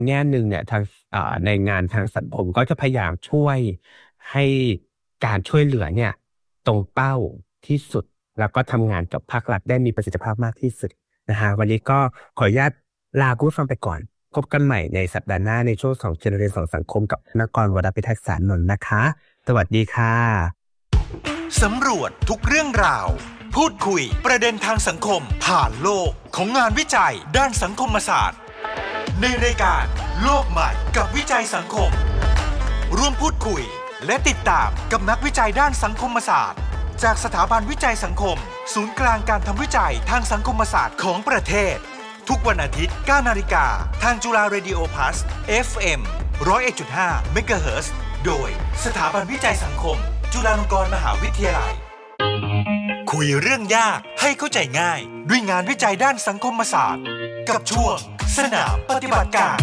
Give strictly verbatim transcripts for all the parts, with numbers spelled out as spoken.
แง่หนึ่งเนี่ยทางอ่าในงานทางสังคมก็จะพยายามช่วยให้การช่วยเหลือเนี่ยตรงเป้าที่สุดแล้วก็ทำงานกับภาครัฐได้มีประสิทธิภาพมากที่สุดนะฮะวันนี้ก็ขออนุญาตลาคุณผู้ฟังไปก่อนพบกันใหม่ในสัปดาห์หน้าในช่วงสองเจเนอเรชันของสังคมกับนกรวรพิทักษ์สารนนท์นะคะสวัสดีค่ะสำรวจทุกเรื่องราวพูดคุยประเด็นทางสังคมผ่านโลกของงานวิจัยด้านสังคมศาสตร์ในรายการโลกใหม่กับวิจัยสังคมร่วมพูดคุยและติดตามกับนักวิจัยด้านสังคมศาสตร์จากสถาบันวิจัยสังคมศูนย์กลางการทำวิจัยทางสังคมศาสตร์ของประเทศทุกวันอาทิตย์ เก้านาฬิกาทางจุฬาเรดิโอพลัส เอฟ เอ็ม หนึ่งศูนย์เอ็ดจุดห้า เมกะเฮิรตซ์โดยสถาบันวิจัยสังคมจุฬาลงกรณ์มหาวิทยาลัยคุยเรื่องยากให้เข้าใจง่ายด้วยงานวิจัยด้านสังคมศาสตร์กับช่วงสนามปฏิบัติการ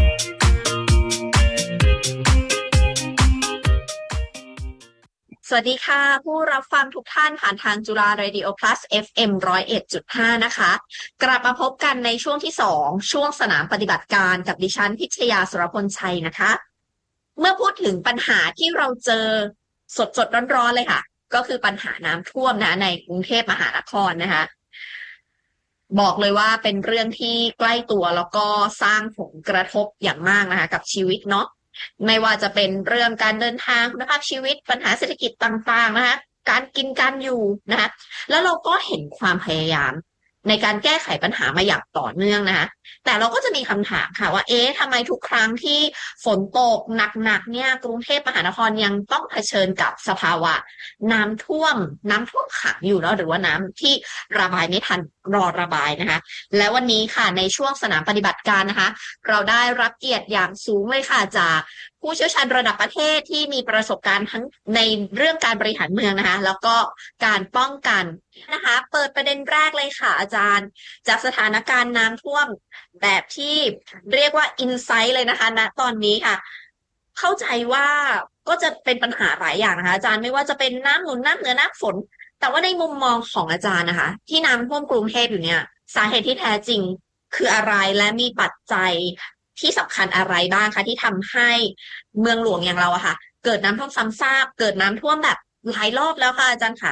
สวัสดีค่ะผู้รับฟังทุกท่านผ่านทางจุฬา Radio Plus เอฟ เอ็ม หนึ่งศูนย์เอ็ดจุดห้า นะคะกลับมาพบกันในช่วงที่สองช่วงสนามปฏิบัติการกับดิฉันพิชยาสุรพลชัยนะคะเมื่อพูดถึงปัญหาที่เราเจอสดๆร้อนๆเลยค่ะก็คือปัญหาน้ำท่วมนะในกรุงเทพมหานครนะคะบอกเลยว่าเป็นเรื่องที่ใกล้ตัวแล้วก็สร้างผลกระทบอย่างมากนะคะกับชีวิตเนาะไม่ว่าจะเป็นเรื่องการเดินทางคุณภาพชีวิตปัญหาเศรษฐกิจต่างๆนะคะการกินการอยู่นะคะแล้วเราก็เห็นความพยายามในการแก้ไขปัญหามาอย่างต่อเนื่องนะคะแต่เราก็จะมีคำถามค่ะว่าเอ๊ะทำไมทุกครั้งที่ฝนตกหนักๆเนี่ยกรุงเทพมหานครยังต้องเผชิญกับสภาวะน้ำท่วมน้ำท่วมขังอยู่เนาะหรือว่าน้ำที่ระบายไม่ทันรอระบายนะคะและวันนี้ค่ะในช่วงสนามปฏิบัติการนะคะเราได้รับเกียรติอย่างสูงเลยค่ะจากผู้เชี่ยวชาญระดับประเทศที่มีประสบการณ์ทั้งในเรื่องการบริหารเมืองนะคะแล้วก็การป้องกันนะคะเปิดประเด็นแรกเลยค่ะอาจารย์จากสถานการณ์น้ำท่วมแบบที่เรียกว่าอินไซต์เลยนะคะณตอนนี้ค่ะเข้าใจว่าก็จะเป็นปัญหาหลายอย่างนะคะอาจารย์ไม่ว่าจะเป็นน้ำหนุนน้ำเหนือน้ำฝนแต่ว่าในมุมมองของอาจารย์นะคะที่น้ำท่วมกรุงเทพอยู่เนี่ยสาเหตุที่แท้จริงคืออะไรและมีปัจจัยที่สำคัญอะไรบ้างคะที่ทำให้เมืองหลวงอย่างเราอะค่ะเกิดน้ำท่วมซ้ำซากเกิดน้ำท่วมแบบหลายรอบแล้วค่ะอาจารย์ขา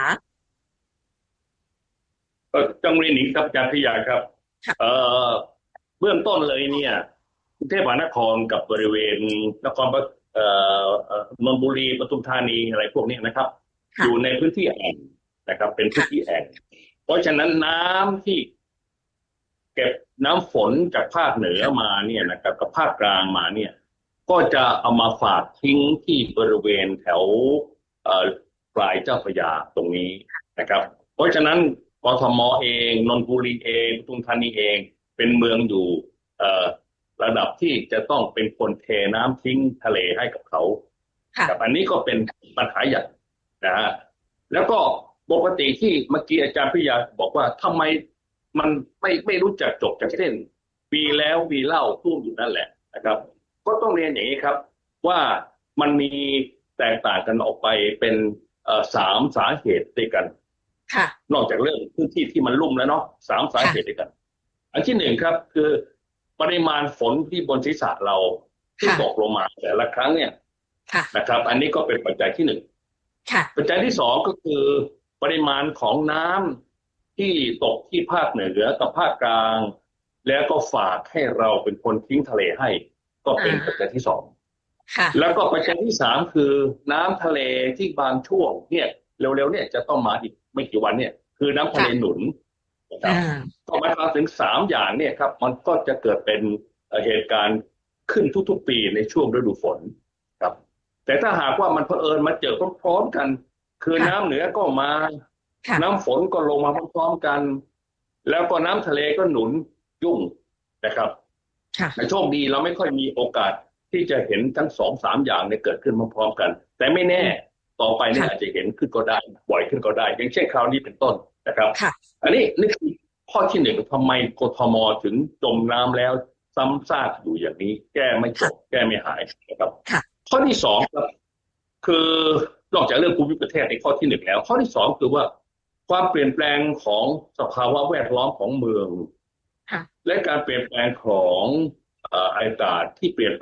เออจังเรียนอีกครับอาจารย์พิยาครับเอ่อเบื้องต้นเลยเนี่ยกรุงเทพมหานครกับบริเวณนครปฐมเอ่อเอ่อนนทบุรีปทุมธานีอะไรพวกนี้นะครับอยู่ในพื้นที่แอ่งนะครับเป็นพื้นที่แอ่งเพราะฉะนั้นน้ำที่เก็บน้ำฝนจากภาคเหนือมาเนี่ยนะครับกับภาคกลางมาเนี่ยก็จะเอามาฝากทิ้งที่บริเวณแถวเอ่อปลายเจ้าพระยาตรงนี้นะครับเพราะฉะนั้นกทมเองนนทบุรีเองปทุมธานีเองเป็นเมืองอยู่เอ่อระดับที่จะต้องเป็นคนเทน้ำทิ้งทะเลให้กับเขาครับอันนี้ก็เป็นปัญหาใหญ่นะฮะแล้วก็ปกติที่เมื่อกี้อาจารย์พิยาบอกว่าทำไมมันไม่ไม่รู้จักจบจากเส้นปีแล้วปีเล่าพูดอยู่นั่นแหละนะครับก็ต้องเรียนอย่างนี้ครับว่ามันมีแตกต่างกันออกไปเป็นเอ่อสามสาเหตุด้วยกันนอกจากเรื่องพื้นที่ที่มันลุ่มแล้วเนาะสามสาเหตุด้วยกันอันที่หนึ่งครับคือปริมาณฝนที่บนศีรษะเราที่ตกลงมาแต่ละครั้งเนี่ยนะครับอันนี้ก็เป็นปัจจัยที่หนึ่งปัจจัยที่สองก็คือปริมาณของน้ำที่ตกที่ภาคเหนือกับภาคกลางแล้วก็ฝากให้เราเป็นคนทิ้งทะเลให้ก็เป็นปัจจัยที่สองแล้วก็ปัจจัยที่สามคือน้ำทะเลที่บางช่วงเนี่ยเร็วๆเนี่ยจะต้องมาอีกไม่กี่วันเนี่ยคือน้ำทะเลหนุนนะครับก็หมายความถึงสามอย่างเนี่ยครับมันก็จะเกิดเป็นเหตุการณ์ขึ้นทุกๆปีในช่วงฤดูฝนครับแต่ถ้าหากว่ามันเผอิญมาเจอพร้อมๆกันคือน้ำเหนือก็มาน้ำฝนก็ลงมาพร้อมๆกันแล้วก็น้ำทะเลก็หนุนยุ่งนะครับแต่โชคดีเราไม่ค่อยมีโอกาสที่จะเห็นทั้งสองสามอย่างเนี่ยเกิดขึ้นพร้อมๆกันแต่ไม่แน่ต่อไปเนี่ยอาจจะเห็นขึ้นก็ได้บ่อยขึ้นก็ได้อย่างเช่นคราวนี้เป็นต้นนะครับอันนี้นี่คือข้อที่หนึ่งทำไมกทมถึงจมน้ำแล้วซ้ำซากอยู่อย่างนี้แก้ไม่จบแก้ไม่หายนะครับข้อที่สองครับคือนอกจากเรื่องภูมิประเทศในข้อที่หนึ่งแล้วข้อที่สองคือว่าความเปลี่ยนแปลงของสภาวะแวดล้อมของเมืองและการเปลี่ยนแปลงของอากาศที่เปลี่ยน